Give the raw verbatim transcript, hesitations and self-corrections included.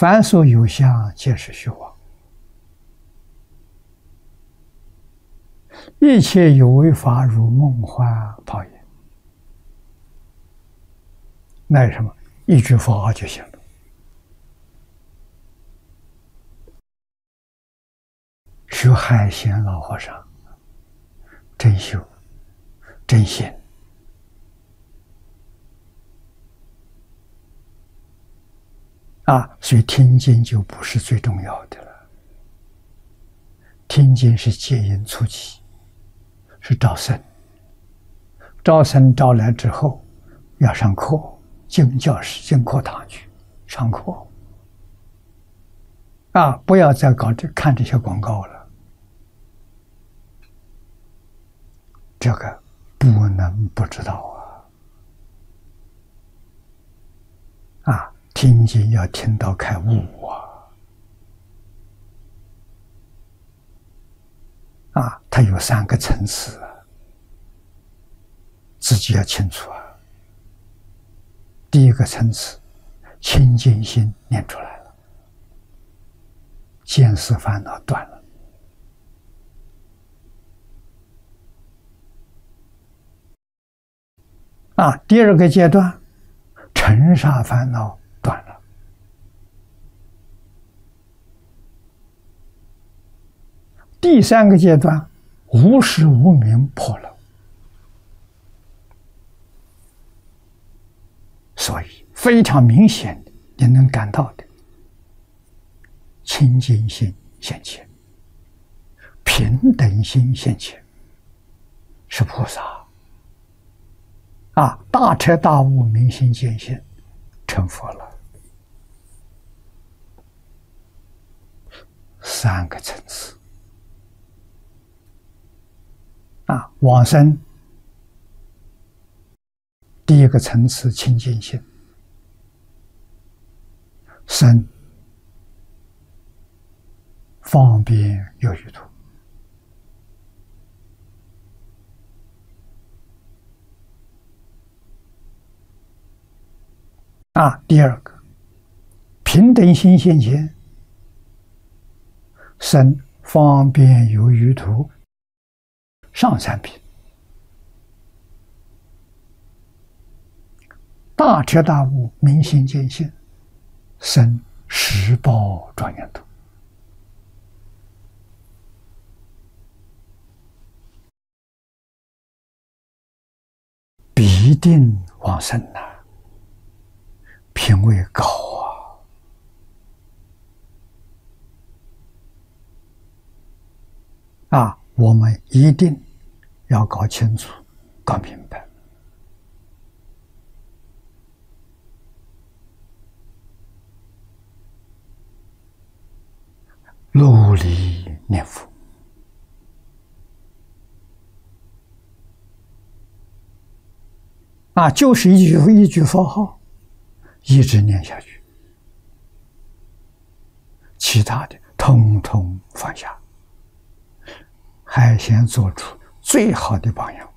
凡所有相，皆是虚妄。一切有为法，如梦幻泡影。那是什么？一句佛号就行了。学海贤老和尚，真修，真心。啊，所以听经就不是最重要的了。听经是接引初期，是招生。招生招来之后，要上课，进教室、进课堂去上课。啊，不要再搞这看这些广告了。这个不能不知道啊！啊。听经要听到开悟啊！啊，它有三个层次啊，自己要清楚啊。第一个层次，清净心念出来了，见思烦恼断了。啊，第二个阶段，尘沙烦恼断了。第三个阶段，无始无明破了。所以非常明显的，你能感到的，清净心现前，平等心现前，是菩萨。啊，大彻大悟，明心见性，成佛了。三个层次。啊，往生第一个层次清净心，生方便有余土。啊，第二个平等心现前，生方便有余土上三品。大彻大悟，明心见性，生十报庄严土。必定往生呐、啊，品位高啊！啊，我们一定要搞清楚、搞明白。努力念佛，啊，就是一句一句佛号，一直念下去，其他的统统放下，海贤做出最好的榜样。